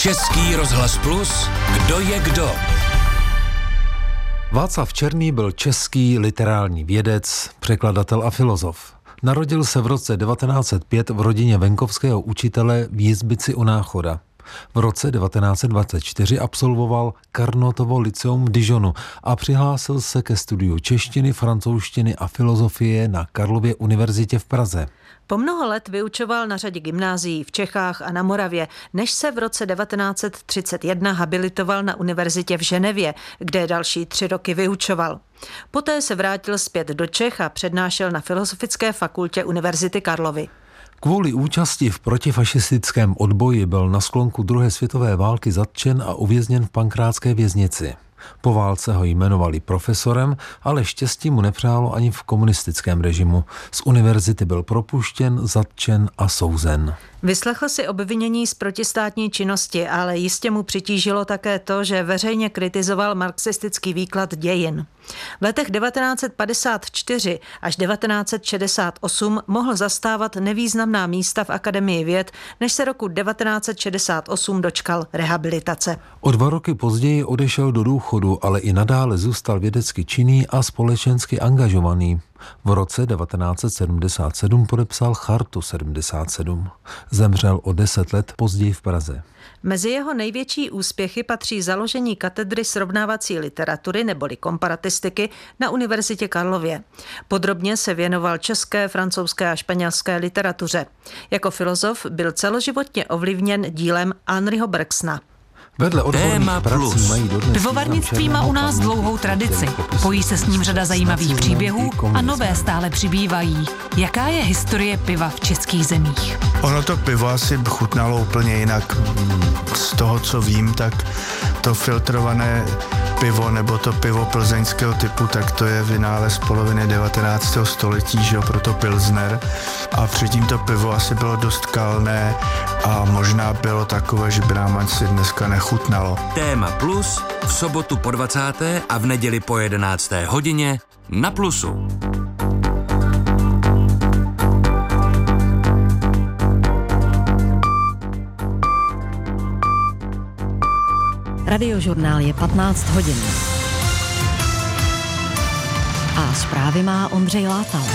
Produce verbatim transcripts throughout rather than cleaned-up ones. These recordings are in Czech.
Český rozhlas Plus, kdo je kdo? Václav Černý byl český literární vědec, překladatel a filozof. Narodil se v roce devatenáct set pět v rodině venkovského učitele v Jizbici u Náchoda. V roce devatenáct set dvacet čtyři absolvoval Carnotovo lyceum v Dijonu a přihlásil se ke studiu češtiny, francouzštiny a filozofie na Karlově univerzitě v Praze. Po mnoho let vyučoval na řadě gymnázií v Čechách a na Moravě, než se v roce devatenáct set třicet jedna habilitoval na univerzitě v Ženevě, kde další tři roky vyučoval. Poté se vrátil zpět do Čech a přednášel na Filozofické fakultě Univerzity Karlovy. Kvůli účasti v protifašistickém odboji byl na sklonku druhé světové války zatčen a uvězněn v Pankrátské věznici. Po válce ho jmenovali profesorem, ale štěstí mu nepřálo ani v komunistickém režimu. Z univerzity byl propuštěn, zatčen a souzen. Vyslechl si obvinění z protistátní činnosti, ale jistě mu přitížilo také to, že veřejně kritizoval marxistický výklad dějin. V letech devatenáct set padesát čtyři až devatenáct set šedesát osm mohl zastávat nevýznamná místa v Akademii věd, než se roku devatenáct set šedesát osm dočkal rehabilitace. O dva roky později odešel do důchodu, ale i nadále zůstal vědecky činný a společensky angažovaný. V roce devatenáct set sedmdesát sedm podepsal Chartu sedmdesát sedm. Zemřel o deset let později v Praze. Mezi jeho největší úspěchy patří založení katedry srovnávací literatury neboli komparatistiky na Univerzitě Karlově. Podrobně se věnoval české, francouzské a španělské literatuře. Jako filozof byl celoživotně ovlivněn dílem Henryho Bergsona. Vedle odborných prací mají dodnes Pivovarnictví má u nás dlouhou tradici. Pojí se s ním řada zajímavých příběhů a nové stále přibývají. Jaká je historie piva v českých zemích? Ono to pivo asi chutnalo úplně jinak. Z toho, co vím, tak to filtrované pivo nebo to pivo plzeňského typu, tak to je vynález poloviny devatenáctého století, že jo, proto pilsner. A předtím to pivo asi bylo dost kalné a možná bylo takové, že by nám asi dneska nechutnalo. Téma Plus v sobotu po dvacáté a v neděli po jedenácté hodině na Plusu. Radiožurnál je patnáct hodin. A zprávy má Ondřej Látal.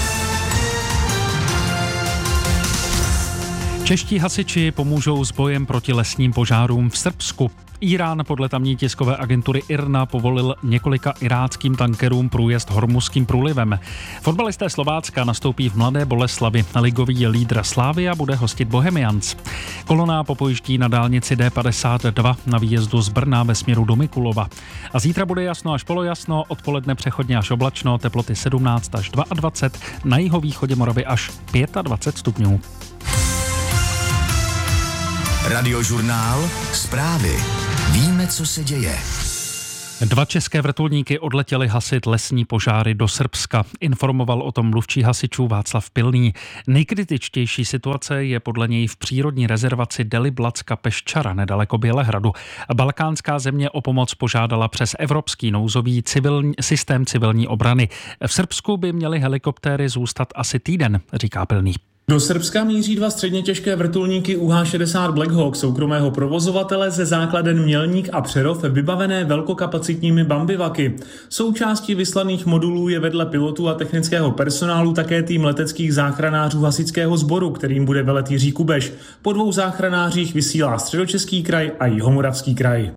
Čeští hasiči pomůžou s bojem proti lesním požárům v Srbsku. Irán podle tamní tiskové agentury I R N A povolil několika iráckým tankerům průjezd Hormuzským průlivem. Fotbalisté Slovácka nastoupí v Mladé Boleslavi. Ligový lídr Slavia bude hostit Bohemians. Kolona popojíždí na dálnici D padesát dva na výjezdu z Brna ve směru do Mikulova. A zítra bude jasno až polojasno, odpoledne přechodně až oblačno, teploty sedmnáct až dvacet dva, na jihovýchodě Moravy až dvacet pět stupňů. Radiožurnál, zprávy. Víme, co se děje. Dva české vrtulníky odletěly hasit lesní požáry do Srbska. Informoval o tom mluvčí hasičů Václav Pilný. Nejkritičtější situace je podle něj v přírodní rezervaci Deliblatska Peščara nedaleko Bělehradu. Balkánská země o pomoc požádala přes evropský nouzový civilní, systém civilní obrany. V Srbsku by měly helikoptéry zůstat asi týden, říká Pilný. Do Srbska míří dva středně těžké vrtulníky U H šedesát Black Hawk soukromého provozovatele ze základen Mělník a Přerov vybavené velkokapacitními bambivaky. Součástí vyslaných modulů je vedle pilotů a technického personálu také tým leteckých záchranářů hasičského sboru, kterým bude velet Jiří Kubeš. Po dvou záchranářích vysílá Středočeský kraj a Jihomoravský kraj.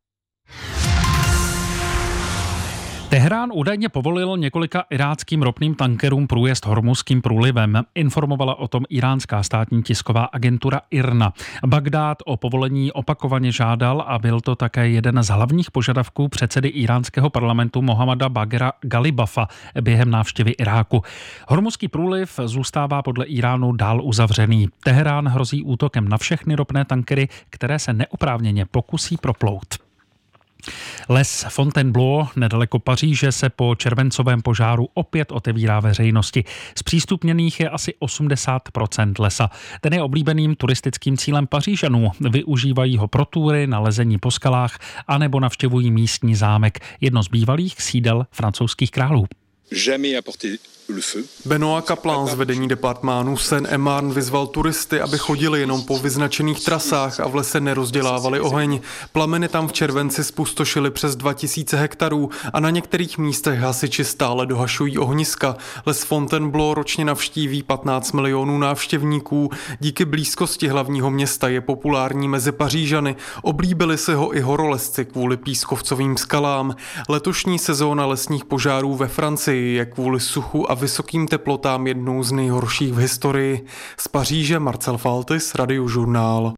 Teherán údajně povolil několika iráckým ropným tankerům průjezd Hormuzským průlivem. Informovala o tom iránská státní tisková agentura I R N A. Bagdád o povolení opakovaně žádal a byl to také jeden z hlavních požadavků předsedy iránského parlamentu Mohammada Baghera Galibafa během návštěvy Iráku. Hormuzský průliv zůstává podle Iránu dál uzavřený. Teherán hrozí útokem na všechny ropné tankery, které se neoprávněně pokusí proplout. Les Fontainebleau nedaleko Paříže se po červencovém požáru opět otevírá veřejnosti. Zpřístupněných je asi osmdesát procent lesa. Ten je oblíbeným turistickým cílem Pařížanů. Využívají ho pro túry, na lezení po skalách anebo navštěvují místní zámek, jedno z bývalých sídel francouzských králů. Jamais apporté Benoît Kaplan z vedení departmánu Seine-et-Marne vyzval turisty, aby chodili jenom po vyznačených trasách a v lese nerozdělávali oheň. Plameny tam v červenci spustošily přes dva tisíce hektarů a na některých místech hasiči stále dohašují ohniska. Les Fontainebleau ročně navštíví patnáct milionů návštěvníků. Díky blízkosti hlavního města je populární mezi Pařížany. Oblíbili si ho i horolezci kvůli pískovcovým skalám. Letošní sezóna lesních požárů ve Francii je kvůli suchu a vysokým teplotám jednou z nejhorších v historii. Z Paříže Marcel Faltis, Radiožurnál.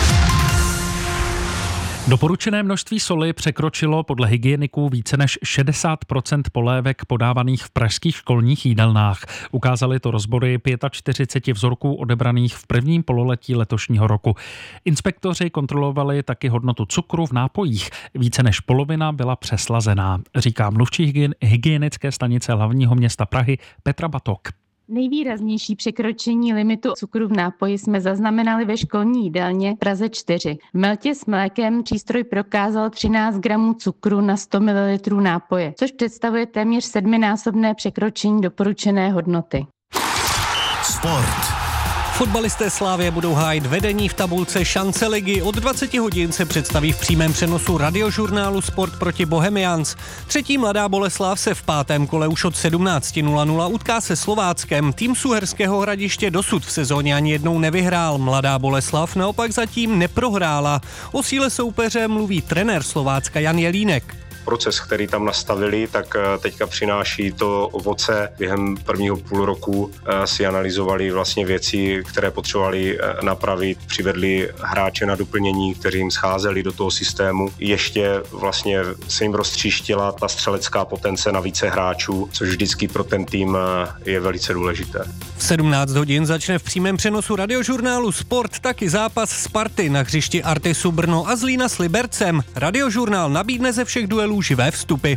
Doporučené množství soli překročilo podle hygieniků více než šedesát procent polévek podávaných v pražských školních jídelnách. Ukázaly to rozbory čtyřicet pět vzorků odebraných v prvním pololetí letošního roku. Inspektoři kontrolovali taky hodnotu cukru v nápojích. Více než polovina byla přeslazená, říká mluvčí hygienické stanice hlavního města Prahy Petra Batok. Nejvýraznější překročení limitu cukru v nápoji jsme zaznamenali ve školní jídelně v Praze čtyři. V Meltě s mlékem přístroj prokázal třináct gramů cukru na sto mililitrů nápoje, což představuje téměř sedminásobné překročení doporučené hodnoty. Sport. Fotbalisté Slavie budou hájit vedení v tabulce šance ligy. Od dvacet hodin se představí v přímém přenosu Radiožurnálu Sport proti Bohemians. Třetí Mladá Boleslav se v pátém kole už od sedmnáct nula nula utká se Slováckem. Tým z Uherského Hradiště dosud v sezóně ani jednou nevyhrál. Mladá Boleslav naopak zatím neprohrála. O síle soupeře mluví trenér Slovácka Jan Jelínek. Proces, který tam nastavili, tak teďka přináší to ovoce. Během prvního půl roku si analyzovali vlastně věci, které potřebovali napravit, přivedli hráče na doplnění, kteří jim scházeli do toho systému. Ještě vlastně se jim roztříštila ta střelecká potence na více hráčů, což vždycky pro ten tým je velice důležité. V sedmnáct hodin začne v přímém přenosu Radiožurnálu Sport taky zápas Sparty na hřišti Artisu Brno a Zlína s Libercem. Radiožurnál nabídne ze všech duelů živé vstupy.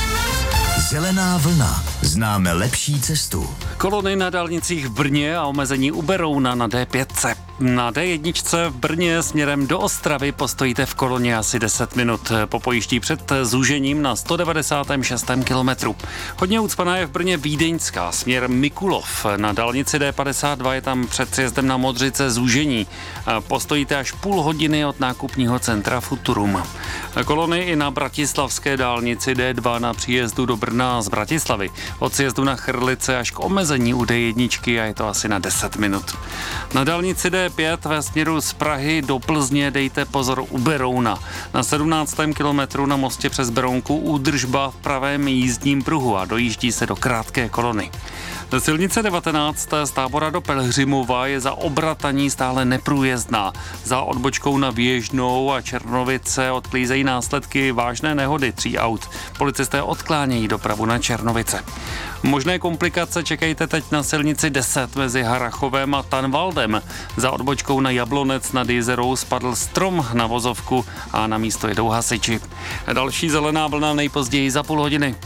Zelená vlna. Známe lepší cestu. Kolony na dálnicích v Brně a omezení u Berouna na D pět. Na D jedna v Brně směrem do Ostravy postojíte v koloně asi deset minut. Po pojiští před zúžením na sto devadesát šest kilometru. Hodně ucpaná je v Brně Vídeňská, směr Mikulov. Na dálnici D padesát dva je tam před sjezdem na Modřice zúžení. Postojíte až půl hodiny od nákupního centra Futurum. Kolony i na bratislavské dálnici D dva na příjezdu do Brna z Bratislavy. Od sjezdu na Chrlice až k omezení u D jedna a je to asi na deset minut. Na dálnici D pět ve směru z Prahy do Plzně dejte pozor u Berouna. Na sedmnáctém kilometru na mostě přes Berounku údržba v pravém jízdním pruhu a dojíždí se do krátké kolony. Silnice devatenáct z Tábora do Pelhřimova je za Obrataní stále neprůjezdná. Za odbočkou na Běžnou a Černovice odklízejí následky vážné nehody tří aut. Policisté odklánějí dopravu na Černovice. Možné komplikace čekejte teď na silnici deset mezi Harrachovem a Tanvaldem. Za odbočkou na Jablonec nad Jizerou spadl strom na vozovku a na místo jedou hasiči. Další zelená vlna nejpozději za půl hodiny.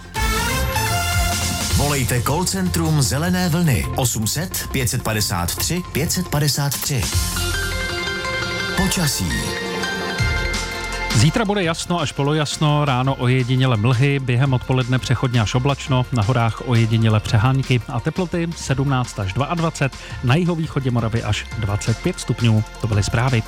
Volejte call centrum Zelené vlny osm set pět padesát tři pět padesát tři. Počasí. Zítra bude jasno až polojasno, ráno ojediněle mlhy, během odpoledne přechodně až oblačno, na horách ojediněle přehánky a teploty sedmnáct až dvacet dva, na jihovýchodě Moravy až dvacet pět stupňů. To byly zprávy.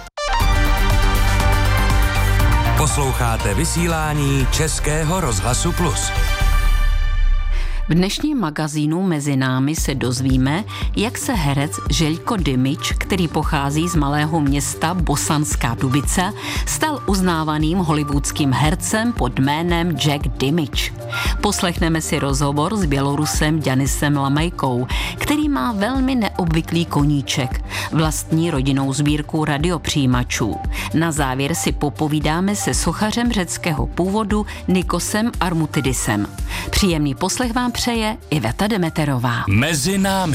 Posloucháte vysílání Českého rozhlasu Plus. V dnešním magazínu Mezi námi se dozvíme, jak se herec Željko Dimič, který pochází z malého města Bosanská Dubice, stal uznávaným hollywoodským hercem pod jménem Jack Dimič. Poslechneme si rozhovor s Bělorusem Janisem Lamejkou, který má velmi neobvyklý koníček, vlastní rodinnou sbírku radiopřijímačů. Na závěr si popovídáme se sochařem řeckého původu Nikosem Armutidisem. Příjemný poslech vám přeje Iveta Demeterová. Mezi námi.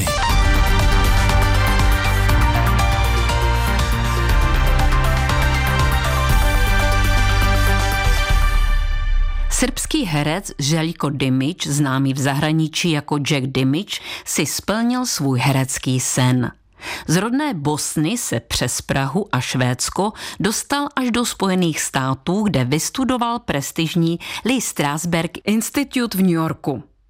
Srbský herec Željko Dimič, známý v zahraničí jako Jack Dimič, si splnil svůj herecký sen. Z rodné Bosny se přes Prahu a Švédsko dostal až do Spojených států, kde vystudoval prestižní Lee Strasberg Institute v New Yorku.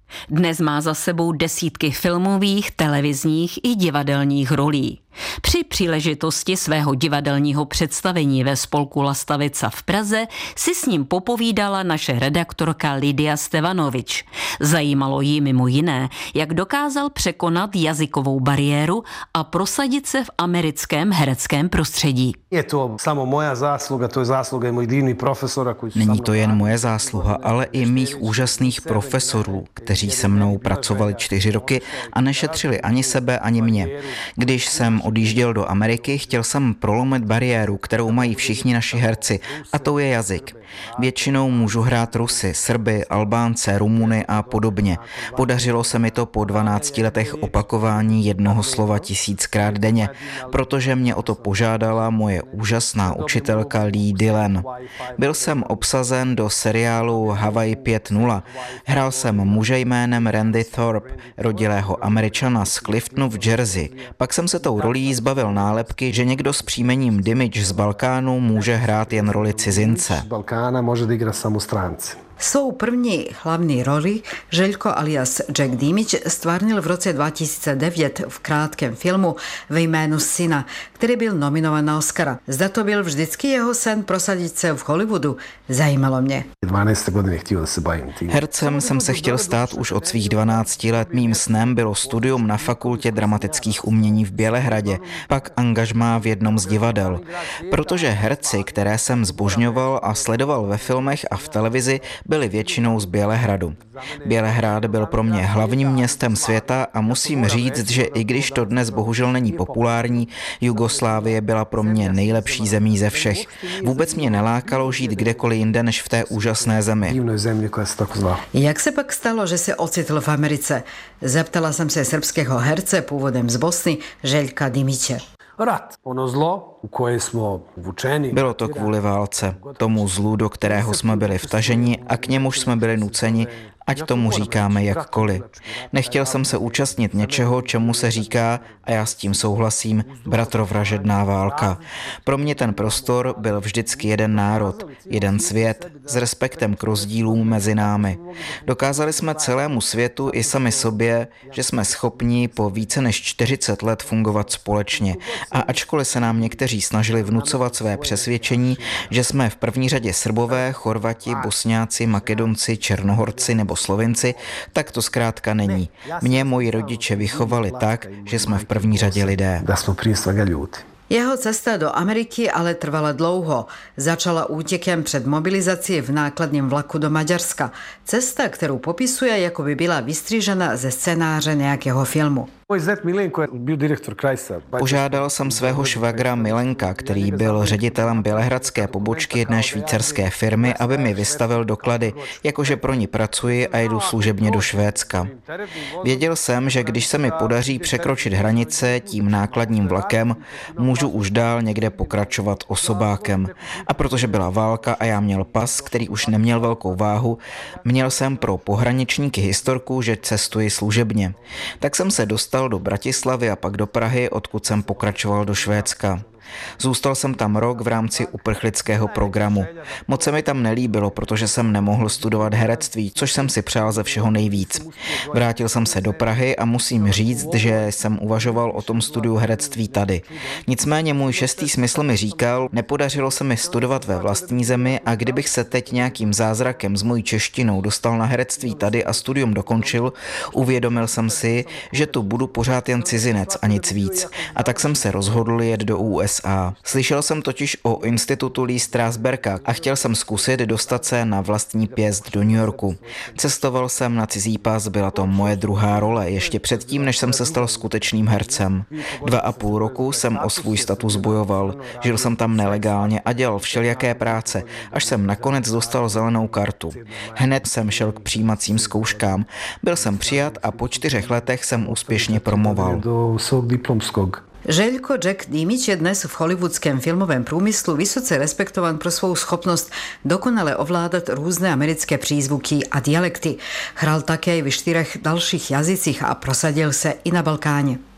Dnes má za sebou desítky filmových, televizních i divadelních rolí. Při příležitosti svého divadelního představení ve spolku Lastavica v Praze si s ním popovídala naše redaktorka Lidia Stevanovič. Zajímalo jí mimo jiné, jak dokázal překonat jazykovou bariéru a prosadit se v americkém hereckém prostředí. Je to samo moja zásluga, to je zásluga i mojich divných profesora. Není to jen moje zásluha, ale i mých úžasných profesorů, kteří se mnou pracovali čtyři roky a nešetřili ani sebe, ani mě. Když jsem odjížděl do Ameriky, chtěl jsem prolomit bariéru, kterou mají všichni naši herci, a to je jazyk. Většinou můžu hrát Rusy, Srby, Albánce, Rumuny a podobně. Podařilo se mi to po dvanácti letech opakování jednoho slova tisíckrát denně, protože mě o to požádala moje úžasná učitelka Lee Dillon. Byl jsem obsazen do seriálu Hawaii pět nula. Hrál jsem muže jménem Randy Thorpe, rodilého Američana z Cliftonu v Jersey. Pak jsem se tou rolí zbavil nálepky, že někdo s příjmením Dimič z Balkánu může hrát jen roli cizince. Može da igra samo stranci. Svou první hlavní roli Željko alias Jack Dimić stvárnil v roce dva tisíce devět v krátkém filmu Ve jménu syna, který byl nominován na Oscara. Zda to byl vždycky jeho sen prosadit se v Hollywoodu? Zajímalo mě. dvanácté godine chtio da se bavím tím. Hercem jsem se chtěl stát už od svých dvanácti let. Mým snem bylo studium na Fakultě dramatických umění v Bělehradě, pak angažmá v jednom z divadel. Protože herci, které jsem zbožňoval a sledoval ve filmech a v televizi, byli většinou z Bělehradu. Bělehrad byl pro mě hlavním městem světa a musím říct, že i když to dnes bohužel není populární, Jugoslávie byla pro mě nejlepší zemí ze všech. Vůbec mě nelákalo žít kdekoliv jinde než v té úžasné zemi. Jak se pak stalo, že se ocitl v Americe? Zeptala jsem se srbského herce původem z Bosny, Željka Dimiće. Rat, ono zlo, u koje smo vučeni. Bylo to kvůli válce, tomu zlu, do kterého jsme byli vtaženi a k němuž jsme byli nuceni, ať tomu říkáme jakkoliv. Nechtěl jsem se účastnit něčeho, čemu se říká, a já s tím souhlasím, bratrovražedná válka. Pro mě ten prostor byl vždycky jeden národ, jeden svět, s respektem k rozdílům mezi námi. Dokázali jsme celému světu i sami sobě, že jsme schopni po více než čtyřicet let fungovat společně. A ačkoliv se nám někteří snažili vnucovat své přesvědčení, že jsme v první řadě Srbové, Chorvati, Bosňáci, Makedonci, Černohorci nebo Slovinci, tak to zkrátka není. Mě moji rodiče vychovali tak, že jsme v první řadě lidé. Jeho cesta do Ameriky ale trvala dlouho. Začala útěkem před mobilizací v nákladním vlaku do Maďarska. Cesta, kterou popisuje, jako by byla vystřížena ze scénáře nějakého filmu. Požádal jsem svého švagra Milenka, který byl ředitelem bělehradské pobočky jedné švýcarské firmy, aby mi vystavil doklady, jakože pro ní pracuji a jedu služebně do Švédska. Věděl jsem, že když se mi podaří překročit hranice tím nákladním vlakem, můžu už dál někde pokračovat osobákem. A protože byla válka a já měl pas, který už neměl velkou váhu, měl jsem pro pohraničníky historku, že cestuji služebně. Tak jsem se dostal do Bratislavy a pak do Prahy, odkud jsem pokračoval do Švédska. Zůstal jsem tam rok v rámci uprchlického programu. Moc se mi tam nelíbilo, protože jsem nemohl studovat herectví, což jsem si přál ze všeho nejvíc. Vrátil jsem se do Prahy a musím říct, že jsem uvažoval o tom studiu herectví tady. Nicméně můj šestý smysl mi říkal, nepodařilo se mi studovat ve vlastní zemi a kdybych se teď nějakým zázrakem s mojí češtinou dostal na herectví tady a studium dokončil, uvědomil jsem si, že tu budu pořád jen cizinec a nic víc. A tak jsem se rozhodl jet do U S A. Slyšel jsem totiž o institutu Lee Strasberga a chtěl jsem zkusit dostat se na vlastní pěst do New Yorku. Cestoval jsem na cizí pas, byla to moje druhá role, ještě předtím, než jsem se stal skutečným hercem. Dva a půl roku jsem o svůj status bojoval. Žil jsem tam nelegálně a dělal všelijaké práce, až jsem nakonec dostal zelenou kartu. Hned jsem šel k přijímacím zkouškám. Byl jsem přijat a po čtyřech letech jsem úspěšně promoval. Željko Jack Dimić je dnes v hollywoodském filmovém průmyslu vysoce respektovan pro svou schopnost dokonale ovládat různé americké přízvuky a dialekty. Hrál také ve čtyřech dalších jazycích a prosadil se i na Balkáně.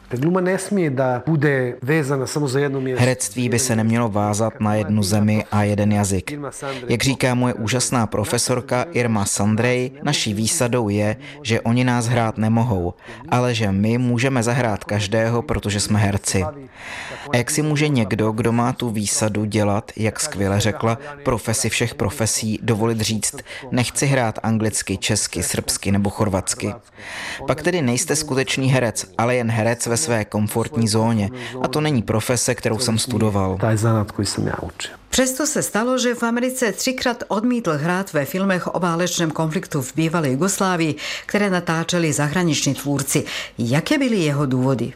Herectví by se nemělo vázat na jednu zemi a jeden jazyk. Jak říká moje úžasná profesorka Irma Sandrej, naší výsadou je, že oni nás hrát nemohou, ale že my můžeme zahrát každého, protože jsme herci. A jak si může někdo, kdo má tu výsadu, dělat, jak skvěle řekla, profesi všech profesí, dovolit říct, nechci hrát anglicky, česky, srbsky nebo chorvatsky. Pak tedy nejste skutečný herec, ale jen herec ve své komfortní zóně. A to není profese, kterou jsem studoval. Přesto se stalo, že v Americe třikrát odmítl hrát ve filmech o válečném konfliktu v bývalé Jugoslávii, které natáčeli zahraniční tvůrci. Jaké byly jeho důvody?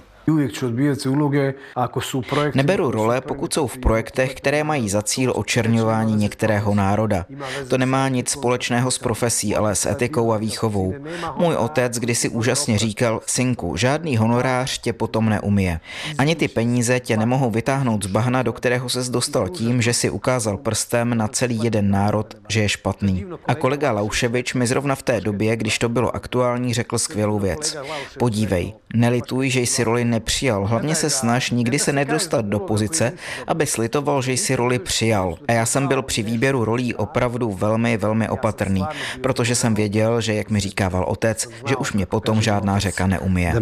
Neberu role, pokud jsou v projektech, které mají za cíl očerňování některého národa. To nemá nic společného s profesí, ale s etikou a výchovou. Můj otec kdysi úžasně říkal, synku, žádný honorář tě potom neumije. Ani ty peníze tě nemohou vytáhnout z bahna, do kterého ses dostal tím, že si ukázal prstem na celý jeden národ, že je špatný. A kolega Lauševič mi zrovna v té době, když to bylo aktuální, řekl skvělou věc. Podívej, nelituj, že jsi roli nepřijal. Hlavně se snaž nikdy se nedostat do pozice, aby slitoval, že jsi roli přijal. A já jsem byl při výběru rolí opravdu velmi, velmi opatrný, protože jsem věděl, že, jak mi říkával otec, že už mě potom žádná řeka neumije.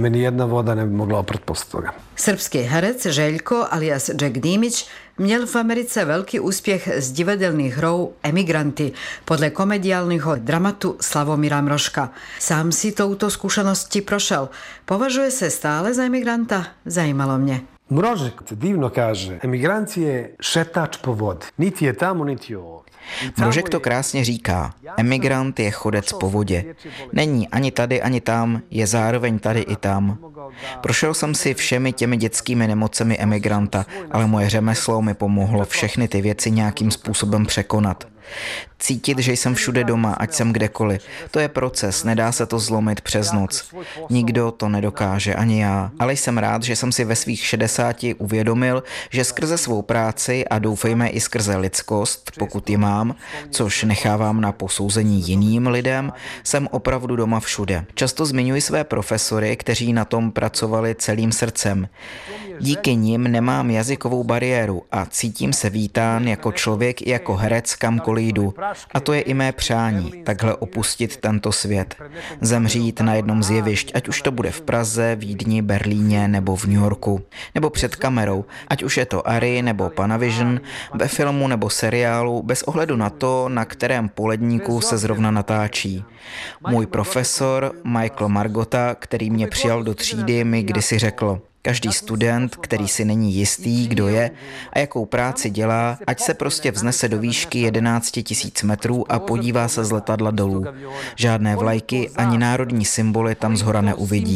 Srbský herec Željko alias Jack Dimić měl v Americe velký úspěch z divadelných hrou Emigranti podle komediálního dramatu Slavomíra Mrožka. Sám si touto zkušeností prošel. Považuje se stále za emigranta? Zajímalo mě. Mrožek divno kaže, emigrant je šetač po vodi. Niti je tamo, niti je ovdje. Mrožek to krásně říká. Emigrant je chodec po vodě. Není ani tady, ani tam, je zároveň tady i tam. Prošel jsem si všemi těmi dětskými nemocemi emigranta, ale moje řemeslo mi pomohlo všechny ty věci nějakým způsobem překonat. Cítit, že jsem všude doma, ať jsem kdekoliv. To je proces, nedá se to zlomit přes noc. Nikdo to nedokáže, ani já. Ale jsem rád, že jsem si ve svých šedesáti uvědomil, že skrze svou práci a doufejme i skrze lidskost, pokud ji mám, což nechávám na posouzení jiným lidem, jsem opravdu doma všude. Často zmiňuji své profesory, kteří na tom pracovali celým srdcem. Díky nim nemám jazykovou bariéru a cítím se vítán jako člověk i jako herec kamkoliv jdu. A to je i mé přání, takhle opustit tento svět. Zemřít na jednom z jevišť, ať už to bude v Praze, Vídni, Berlíně nebo v New Yorku. Nebo před kamerou, ať už je to Ari nebo Panavision, ve filmu nebo seriálu, bez ohledu na to, na kterém poledníku se zrovna natáčí. Můj profesor Michael Margota, který mě přijal do třídy, mi kdysi řekl: každý student, který si není jistý, kdo je a jakou práci dělá, ať se prostě vznese do výšky jedenáct tisíc metrů a podívá se z letadla dolů. Žádné vlajky ani národní symboly tam zhora neuvidí.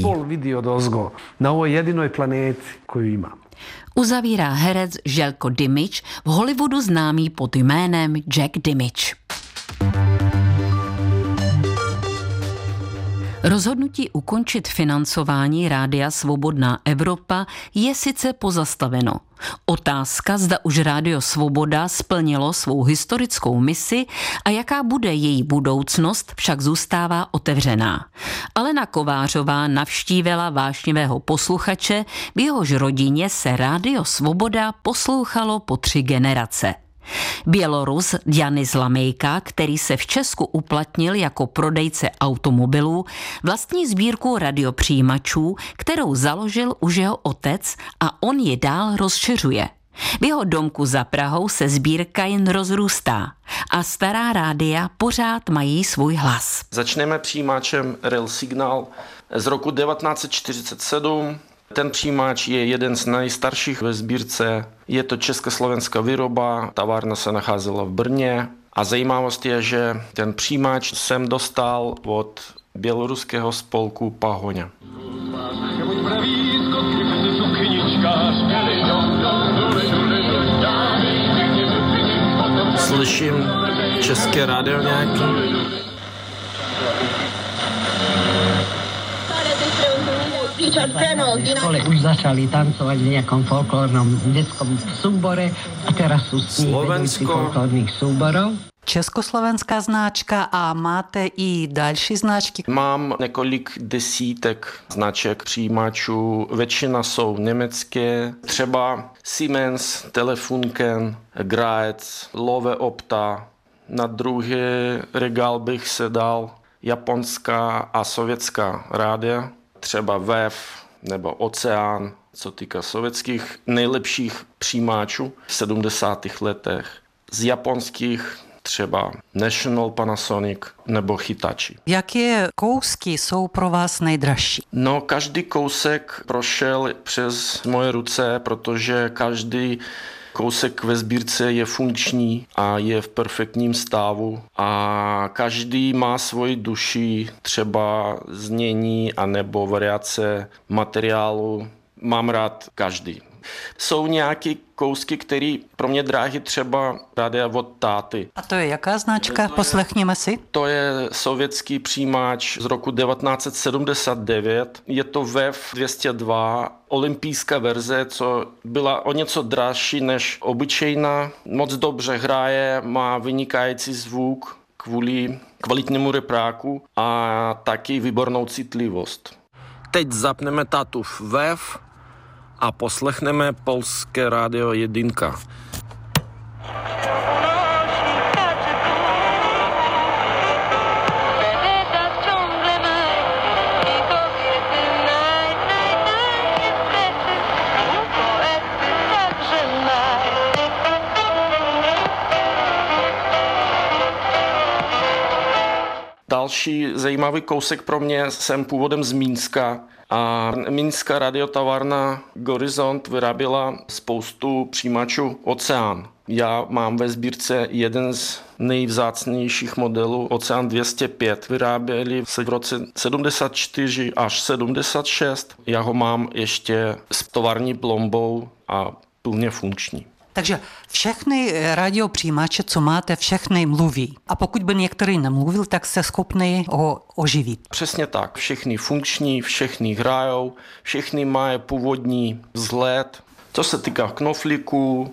Uzavírá herec Željko Dimić, v Hollywoodu známý pod jménem Jack Dimić. Rozhodnutí ukončit financování Rádia Svobodná Evropa je sice pozastaveno. Otázka, zda už Rádio Svoboda splnilo svou historickou misi a jaká bude její budoucnost, však zůstává otevřená. Alena Kovářová navštívila vášnivého posluchače, v jehož rodině se Rádio Svoboda poslouchalo po tři generace. Bělorus Janis Lamejka, který se v Česku uplatnil jako prodejce automobilů, vlastní sbírku radiopřijímačů, kterou založil už jeho otec a on ji dál rozšiřuje. V jeho domku za Prahou se sbírka jen rozrůstá a stará rádia pořád mají svůj hlas. Začneme přijímačem Rail Signal z roku devatenáct set čtyřicet sedm. Ten přijímač je jeden z nejstarších ve sbírce. Je to československá výroba, továrna se nacházela v Brně. A zajímavost je, že ten přijímač jsem dostal od běloruského spolku Pahoňa. Slyším české rádio nějaký? Škole už začali tancovať v nejakom folklórnom detskom súbore a teraz sú z nich vedúci folklórnych súborov. československá značka a máte i další značky? Mám několik desítek značek přijímačů, většina jsou německé, třeba Siemens, Telefunken, Graetz, Lowe Opta. Na druhý regál bych se dal japonská a sovětská rádia, třeba W E F nebo Oceán, co týká sovětských nejlepších přijímačů v sedmdesátých letech. Z japonských třeba National, Panasonic nebo Hitachi. Jaké kousky jsou pro vás nejdražší? No, každý kousek prošel přes moje ruce, protože každý kousek ve sbírce je funkční a je v perfektním stavu a každý má svoji duši, třeba znění anebo variace materiálu. Mám rád každý. Jsou nějaké kousky, které pro mě dráhy, třeba rádia od táty. A to je jaká značka? Poslechněme si. To je sovětský přijímač z roku devatenáct set sedmdesát devět. Je to W E F dvě stě dva, olympijská verze, co byla o něco dražší než obyčejná. Moc dobře hraje, má vynikající zvuk kvůli kvalitnímu repráku a taky výbornou citlivost. Teď zapneme tátu W E F a poslechneme polské rádio jedynka. Další zajímavý kousek pro mě, jsem původem z Mínska a Mínská radiotovárna Gorizont vyráběla spoustu přijímačů Oceán. Já mám ve sbírce jeden z nejvzácnějších modelů Oceán dvě stě pět. Vyráběli se v roce sedmdesát čtyři až sedmdesát šest. Já ho mám ještě s tovární plombou a plně funkční. Takže všechny radiopřijímače, co máte, všechny mluví. A pokud by některý nemluvil, tak jste schopni ho oživit. Přesně tak. Všechny funkční, všechny hrajou, všechny mají původní vzhled. Co se týká knoflíků,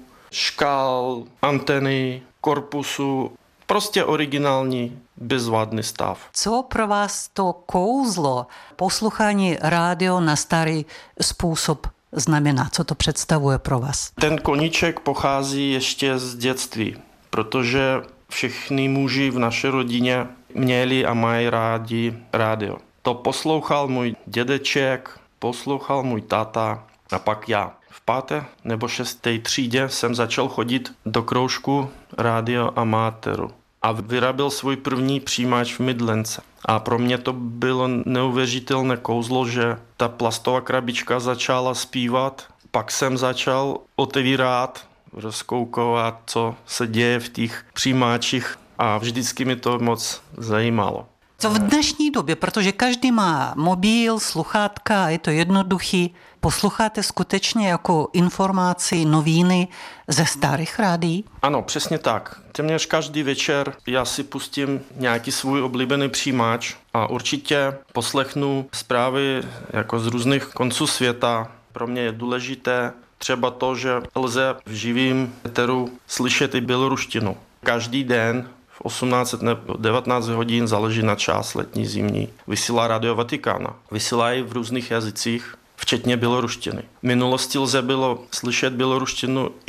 škál, anteny, korpusu, prostě originální, bezvadný stav. Co pro vás to kouzlo poslouchání rádio na starý způsob znamená? Co to představuje pro vás? Ten koníček pochází ještě z dětství, protože všichni muži v naší rodině měli a mají rádi rádio. To poslouchal můj dědeček, poslouchal můj táta a pak já. V páté nebo šesté třídě jsem začal chodit do kroužku radioamatéru a vyráběl svůj první přijímač v Mydlence. A pro mě to bylo neuvěřitelné kouzlo, že ta plastová krabička začala zpívat. Pak jsem začal otevírat, rozkoukovat, co se děje v těch přijímačích a vždycky mi to moc zajímalo. Co v dnešní době, protože každý má mobil, sluchátka, je to jednoduchý, posloucháte skutečně jako informaci, noviny ze starých rádií? Ano, přesně tak. Téměř každý večer já si pustím nějaký svůj oblíbený přijímač a určitě poslechnu zprávy jako z různých konců světa. Pro mě je důležité třeba to, že lze v živým éteru slyšet i běloruštinu. Každý den v osmnáct nebo devatenáct hodin, záleží na čas, letní, zimní, vysílá Radio Vatikána. Vysílají v různých jazycích, včetně běloruštiny. V minulosti lze bylo slyšet běloruštinu